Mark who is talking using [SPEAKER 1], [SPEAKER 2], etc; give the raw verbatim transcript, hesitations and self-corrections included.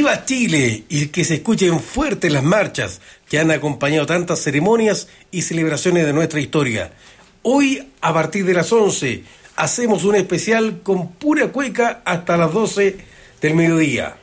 [SPEAKER 1] ¡Viva Chile! Y que se escuchen fuertes las marchas que han acompañado tantas ceremonias y celebraciones de nuestra historia. Hoy, a partir de las once, hacemos un especial con pura cueca hasta las doce del mediodía.